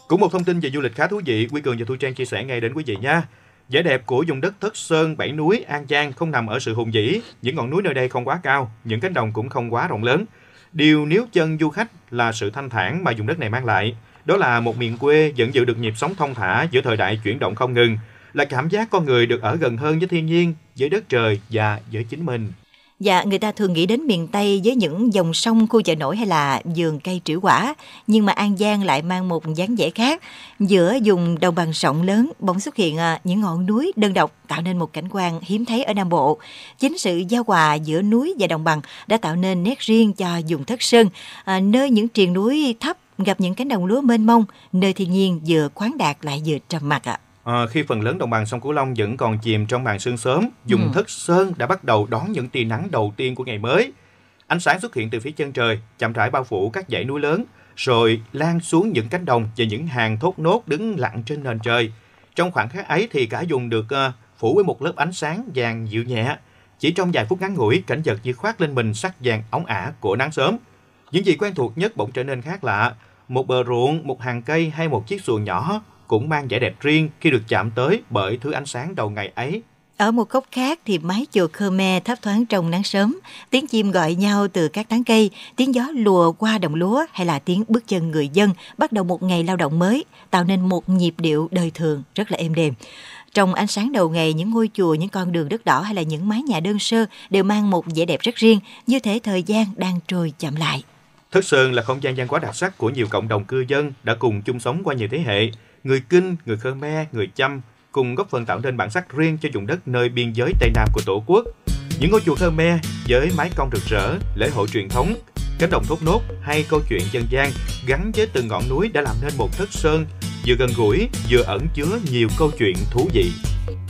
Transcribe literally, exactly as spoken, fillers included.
Cũng một thông tin về du lịch khá thú vị, Quy Cường và Thu Trang chia sẻ ngay đến quý vị nha. Vẻ đẹp của vùng đất Thất Sơn, Bảy Núi, An Giang không nằm ở sự hùng vĩ. Những ngọn núi nơi đây không quá cao, những cánh đồng cũng không quá rộng lớn. Điều níu chân du khách là sự thanh thản mà vùng đất này mang lại. Đó là một miền quê vẫn giữ được nhịp sống thong thả giữa thời đại chuyển động không ngừng, là cảm giác con người được ở gần hơn với thiên nhiên, với đất trời và với chính mình. Dạ, người ta thường nghĩ đến miền Tây với những dòng sông, khu chợ nổi hay là vườn cây trĩu quả. Nhưng mà An Giang lại mang một dáng vẻ khác. Giữa vùng đồng bằng rộng lớn, bỗng xuất hiện những ngọn núi đơn độc tạo nên một cảnh quan hiếm thấy ở Nam Bộ. Chính sự giao hòa giữa núi và đồng bằng đã tạo nên nét riêng cho vùng Thất Sơn, à, nơi những triền núi thấp gặp những cánh đồng lúa mênh mông, nơi thiên nhiên vừa khoáng đạt lại vừa trầm mặc ạ. À, khi phần lớn đồng bằng sông Cửu Long vẫn còn chìm trong màn sương sớm, vùng ừ. Thất Sơn đã bắt đầu đón những tia nắng đầu tiên của ngày mới. Ánh sáng xuất hiện từ phía chân trời, chậm rãi bao phủ các dãy núi lớn, rồi lan xuống những cánh đồng và những hàng thốt nốt đứng lặng trên nền trời. Trong khoảng khắc ấy thì cả vùng được uh, phủ với một lớp ánh sáng vàng dịu nhẹ. Chỉ trong vài phút ngắn ngủi, cảnh vật như khoác lên mình sắc vàng óng ả của nắng sớm. Những gì quen thuộc nhất bỗng trở nên khác lạ. Một bờ ruộng, một hàng cây hay một chiếc xuồng nhỏ cũng mang vẻ đẹp riêng khi được chạm tới bởi thứ ánh sáng đầu ngày ấy. Ở một góc khác thì mái chùa Khmer thấp thoáng trong nắng sớm, tiếng chim gọi nhau từ các tán cây, tiếng gió lùa qua đồng lúa hay là tiếng bước chân người dân bắt đầu một ngày lao động mới, tạo nên một nhịp điệu đời thường rất là êm đềm. Trong ánh sáng đầu ngày, những ngôi chùa, những con đường đất đỏ hay là những mái nhà đơn sơ đều mang một vẻ đẹp rất riêng, như thể thời gian đang trôi chậm lại. Thất Sơn là không gian văn hóa đặc sắc của nhiều cộng đồng cư dân đã cùng chung sống qua nhiều thế hệ. Người Kinh, người Khmer, người Chăm cùng góp phần tạo nên bản sắc riêng cho vùng đất nơi biên giới Tây Nam của Tổ quốc. Những ngôi chùa Khmer với mái cong rực rỡ, lễ hội truyền thống, cánh đồng thốt nốt hay câu chuyện dân gian gắn với từng ngọn núi đã làm nên một Thất Sơn vừa gần gũi vừa ẩn chứa nhiều câu chuyện thú vị.